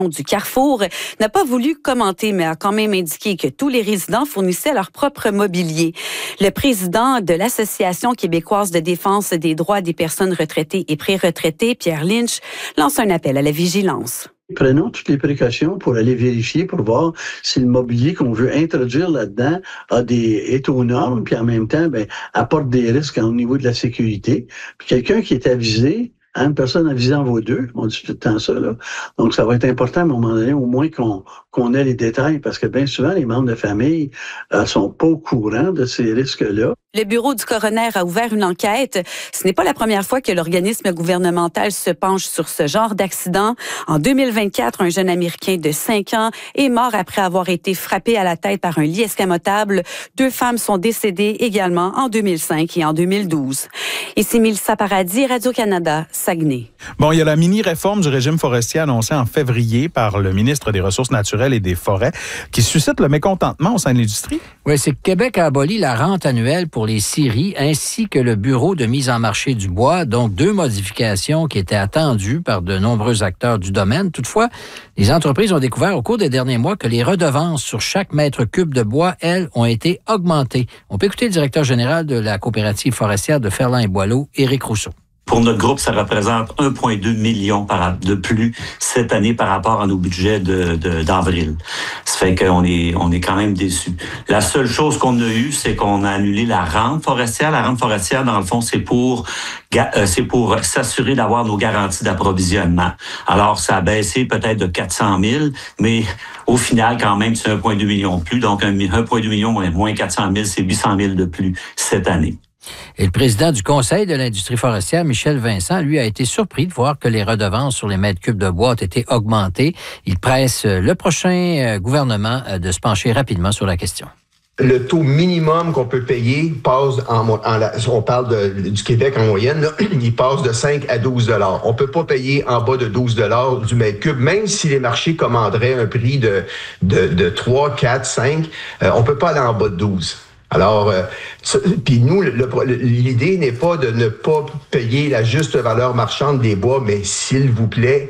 du Carrefour n'a pas voulu commenter, mais a quand même indiqué que tous les résidents fournissaient leur propre mobilier. Le président de l'Association québécoise de défense des droits des personnes retraitées et pré-retraitées, Pierre Lynch, lance un appel à la vigilance. Prenons toutes les précautions pour aller vérifier, pour voir si le mobilier qu'on veut introduire là-dedans est aux normes, puis en même temps, apporte des risques au niveau de la sécurité. Puis quelqu'un qui est avisé, une personne avisée en vaut deux, on dit tout le temps ça, là. Donc, ça va être important à un moment donné, au moins qu'on ait les détails, parce que bien souvent, les membres de famille sont pas au courant de ces risques-là. Le bureau du coroner a ouvert une enquête. Ce n'est pas la première fois que l'organisme gouvernemental se penche sur ce genre d'accident. En 2024, un jeune Américain de 5 ans est mort après avoir été frappé à la tête par un lit escamotable. 2 femmes sont décédées également en 2005 et en 2012. Ici Mélissa Paradis, Radio-Canada, Saguenay. Bon, il y a la mini-réforme du régime forestier annoncée en février par le ministre des Ressources naturelles et des Forêts qui suscite le mécontentement au sein de l'industrie. Oui, c'est que Québec a aboli la rente annuelle pour les scieries ainsi que le bureau de mise en marché du bois, donc 2 modifications qui étaient attendues par de nombreux acteurs du domaine. Toutefois, les entreprises ont découvert au cours des derniers mois que les redevances sur chaque mètre cube de bois, elles, ont été augmentées. On peut écouter le directeur général de la coopérative forestière de Ferland et Boileau, Éric Rousseau. Pour notre groupe, ça représente 1,2 million de plus cette année par rapport à nos budgets d'avril. Ça fait qu'on est quand même déçus. La seule chose qu'on a eue, c'est qu'on a annulé la rente forestière. La rente forestière, dans le fond, c'est pour s'assurer d'avoir nos garanties d'approvisionnement. Alors, ça a baissé peut-être de 400 000, mais au final, quand même, c'est 1,2 million de plus. Donc, 1,2 million moins 400 000, c'est 800 000 de plus cette année. Et le président du Conseil de l'industrie forestière, Michel Vincent, lui, a été surpris de voir que les redevances sur les mètres cubes de bois ont été augmentées. Il presse le prochain gouvernement de se pencher rapidement sur la question. Le taux minimum qu'on peut payer passe on parle du Québec en moyenne, là, il passe de 5 à 12 $. On peut pas payer en bas de 12 $ du mètre cube, même si les marchés commanderaient un prix de 3, 4, 5, on peut pas aller en bas de 12. Alors, puis nous, l'idée n'est pas de ne pas payer la juste valeur marchande des bois, mais s'il vous plaît,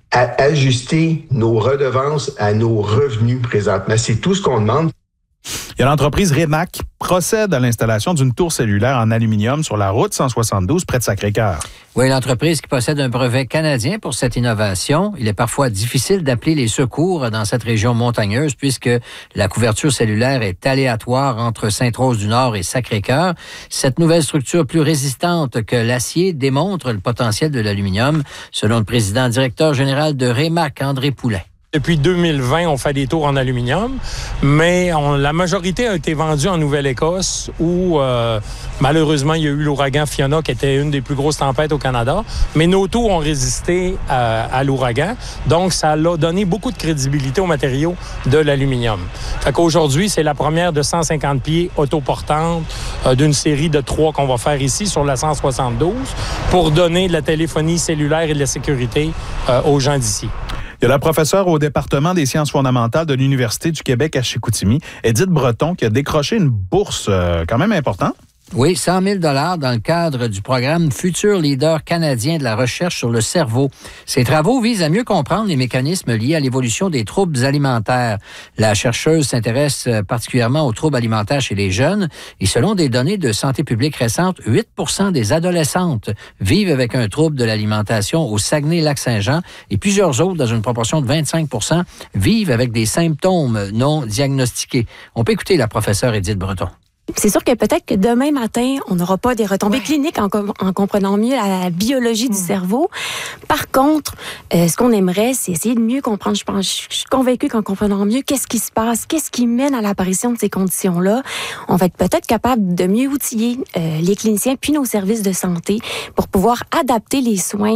ajuster nos redevances à nos revenus présentement. C'est tout ce qu'on demande. Il y a l'entreprise Rémac qui procède à l'installation d'une tour cellulaire en aluminium sur la route 172 près de Sacré-Cœur. Oui, l'entreprise qui possède un brevet canadien pour cette innovation. Il est parfois difficile d'appeler les secours dans cette région montagneuse puisque la couverture cellulaire est aléatoire entre Sainte-Rose-du-Nord et Sacré-Cœur. Cette nouvelle structure plus résistante que l'acier démontre le potentiel de l'aluminium, selon le président directeur général de Rémac, André Poulet. Depuis 2020, on fait des tours en aluminium, mais la majorité a été vendue en Nouvelle-Écosse où, malheureusement, il y a eu l'ouragan Fiona qui était une des plus grosses tempêtes au Canada. Mais nos tours ont résisté à l'ouragan, donc ça a donné beaucoup de crédibilité aux matériaux de l'aluminium. Fait qu'aujourd'hui, c'est la première de 150 pieds autoportante d'une série de 3 qu'on va faire ici sur la 172 pour donner de la téléphonie cellulaire et de la sécurité aux gens d'ici. Il y a la professeure au département des sciences fondamentales de l'Université du Québec à Chicoutimi, Édith Breton, qui a décroché une bourse quand même importante. Oui, 100 000 $ dans le cadre du programme Futur Leader canadien de la recherche sur le cerveau. Ces travaux visent à mieux comprendre les mécanismes liés à l'évolution des troubles alimentaires. La chercheuse s'intéresse particulièrement aux troubles alimentaires chez les jeunes et selon des données de santé publique récentes, 8 % des adolescentes vivent avec un trouble de l'alimentation au Saguenay-Lac-Saint-Jean et plusieurs autres, dans une proportion de 25 %, vivent avec des symptômes non diagnostiqués. On peut écouter la professeure Édith Breton. C'est sûr que peut-être que demain matin, on n'aura pas des retombées cliniques en comprenant mieux la biologie du cerveau. Par contre, ce qu'on aimerait, c'est essayer de mieux comprendre. Je suis convaincue qu'en comprenant mieux qu'est-ce qui se passe, qu'est-ce qui mène à l'apparition de ces conditions-là, on va être peut-être capable de mieux outiller les cliniciens puis nos services de santé pour pouvoir adapter les soins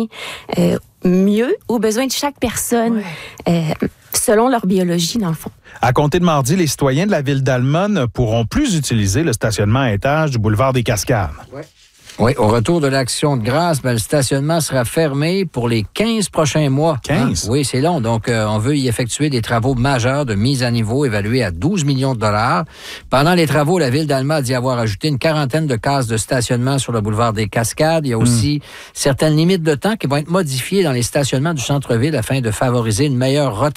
mieux aux besoins de chaque personne. Selon leur biologie, dans le fond. À compter de mardi, les citoyens de la ville d'Almonne pourront plus utiliser le stationnement à étage du boulevard des Cascades. Ouais. Oui, au retour de l'Action de grâce, le stationnement sera fermé pour les 15 prochains mois. 15? Oui, c'est long. Donc, on veut y effectuer des travaux majeurs de mise à niveau évalués à 12 millions de dollars. Pendant les travaux, la Ville d'Alma a dit avoir ajouté une quarantaine de cases de stationnement sur le boulevard des Cascades. Il y a aussi certaines limites de temps qui vont être modifiées dans les stationnements du centre-ville afin de favoriser une meilleure rotation